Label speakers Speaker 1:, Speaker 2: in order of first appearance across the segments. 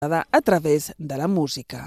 Speaker 1: a través de la música.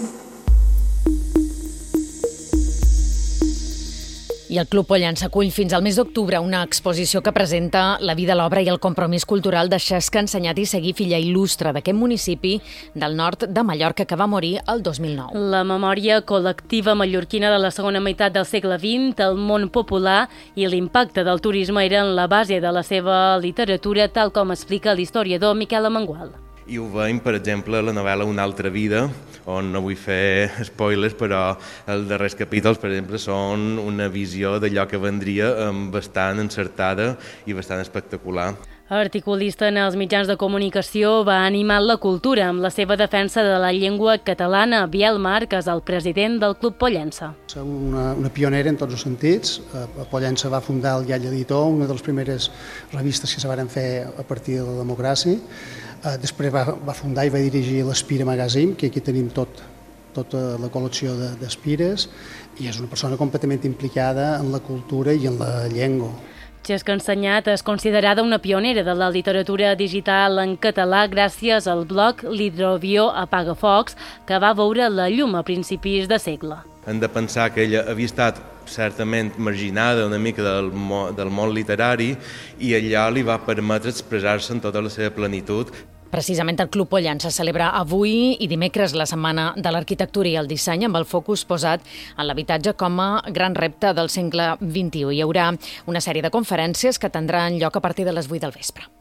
Speaker 2: I el Club Pollença acull fins al mes d'octubre una exposició que presenta la vida, l'obra i el compromís cultural de Cesc Ensenyat i Seguí, filla il·lustre d'aquest municipi del nord de Mallorca que va morir el 2009.
Speaker 3: La memòria col·lectiva mallorquina de la segona meitat del segle XX, el món popular i l'impacte del turisme eren la base de la seva literatura, tal com explica l'historiador Miquel Amengual.
Speaker 4: I ho veiem, per exemple, a la novel·la Una altra vida, on no vull fer spoilers, però els darrers capítols, per exemple, són una visió d'allò que vendria bastant encertada i bastant espectacular.
Speaker 3: Articulista en els mitjans de comunicació, va animar la cultura amb la seva defensa de la llengua catalana. Biel Marc és el president del Club Pollença.
Speaker 5: És una pionera en tots els sentits. Pollença va fundar el Iaia Editor, una de les primeres revistes que se van fer a partir de la democràcia. Després va fundar i va dirigir l'Espira Magazine, que aquí tenim tota la col·lecció d'Espires, i és una persona completament implicada en la cultura i en la llengua.
Speaker 3: Cesc Ensenyat és considerada una pionera de la literatura digital en català gràcies al blog L'Hidroavió Apagafocs, que va veure la llum a principis de segle.
Speaker 4: Hem de pensar que ella havia estat certament marginada una mica del món literari i allò li va permetre expressar-se en tota la seva plenitud.
Speaker 2: Precisament el Club Pollença celebra avui i dimecres la Setmana de l'Arquitectura i el Disseny amb el focus posat en l'habitatge com a gran repte del segle XXI. Hi haurà una sèrie de conferències que tindran lloc a partir de les 8 del vespre.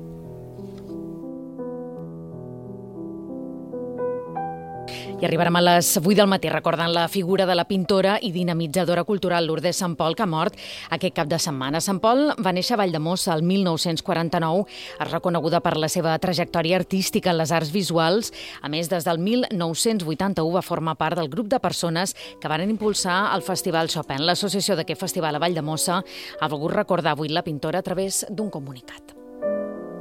Speaker 2: I arribarem a les 8 del matí recordant la figura de la pintora i dinamitzadora cultural Lourdes Sant Pol, que ha mort aquest cap de setmana. Sant Pol va néixer a Valldemossa el 1949, és reconeguda per la seva trajectòria artística en les arts visuals. A més, des del 1981 va formar part del grup de persones que van impulsar el Festival Chopin. L'associació d'aquest festival a Valldemossa ha volgut recordar avui la pintora a través d'un comunicat.